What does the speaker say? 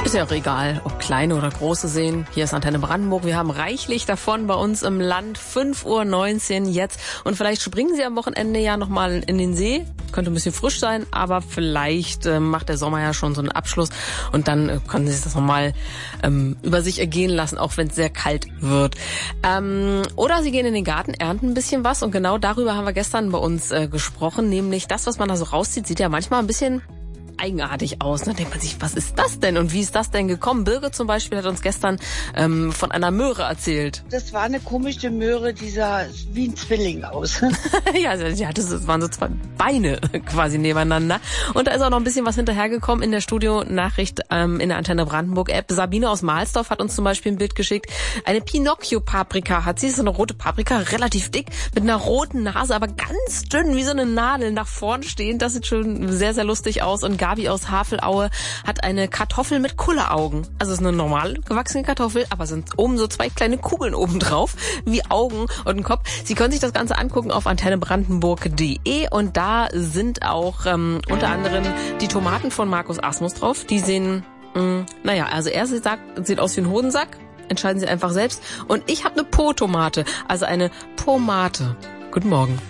Ist ja auch egal, ob kleine oder große Seen. Hier ist Antenne Brandenburg. Wir haben reichlich davon bei uns im Land. 5:19 Uhr jetzt. Und vielleicht springen Sie am Wochenende ja nochmal in den See. Könnte ein bisschen frisch sein, aber vielleicht macht der Sommer ja schon so einen Abschluss. Und dann können Sie sich das nochmal über sich ergehen lassen, auch wenn es sehr kalt wird. Oder Sie gehen in den Garten, ernten ein bisschen was. Und genau darüber haben wir gestern bei uns gesprochen. Nämlich das, was man da so rauszieht, sieht ja manchmal ein bisschen eigenartig aus. Dann denkt man sich, was ist das denn und wie ist das denn gekommen? Birgit zum Beispiel hat uns gestern von einer Möhre erzählt. Das war eine komische Möhre, die sah wie ein Zwilling aus. Ja, das waren so zwei Beine quasi nebeneinander. Und da ist auch noch ein bisschen was hinterhergekommen in der Studionachricht in der Antenne Brandenburg App. Sabine aus Mahlsdorf hat uns zum Beispiel ein Bild geschickt. Eine Pinocchio-Paprika hat sie. Das ist eine rote Paprika, relativ dick, mit einer roten Nase, aber ganz dünn, wie so eine Nadel nach vorn stehend. Das sieht schon sehr, sehr lustig aus. Und Gabi aus Havelaue hat eine Kartoffel mit Kulleraugen. Also es ist eine normal gewachsene Kartoffel, aber sind oben so zwei kleine Kugeln oben drauf, wie Augen und ein Kopf. Sie können sich das Ganze angucken auf antennebrandenburg.de und da sind auch unter anderem die Tomaten von Markus Asmus drauf. Die sehen, also er sieht aus wie ein Hodensack. Entscheiden Sie einfach selbst. Und ich habe eine Po-Tomate, also eine Pomate. Guten Morgen.